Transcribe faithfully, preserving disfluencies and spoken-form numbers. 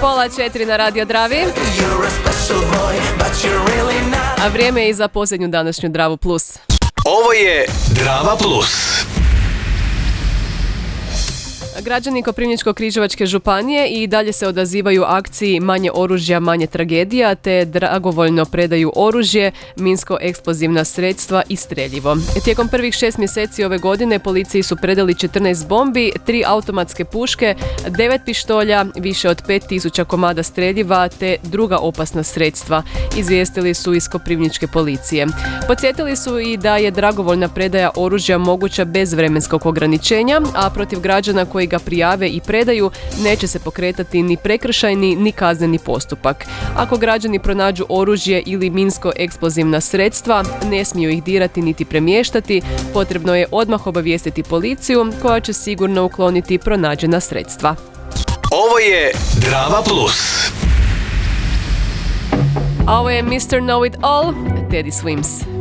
Pola četiri na Radio Dravi. A vrijeme je i za posljednju današnju Dravu Plus. Ovo je Drava Plus. Građani Koprivničko-križevačke županije i dalje se odazivaju akciji Manje oružja, manje tragedija, te dragovoljno predaju oružje, minsko-eksplozivna sredstva i streljivo. Tijekom prvih šest mjeseci ove godine policiji su predali četrnaest bombi, tri automatske puške, devet pištolja, više od pet tisuća komada streljiva te druga opasna sredstva, izvijestili su iz Koprivničke policije. Podsjetili su i da je dragovoljna predaja oružja moguća bez vremenskog ograničenja, a protiv građana koji ga prijave i predaju neće se pokretati ni prekršajni ni kazneni postupak. Ako građani pronađu oružje ili minsko-eksplozivna sredstva, ne smiju ih dirati niti premještati, potrebno je odmah obavijestiti policiju koja će sigurno ukloniti pronađena sredstva. Ovo je Drava Plus. A ovo je mister Know It All, Teddy Swims.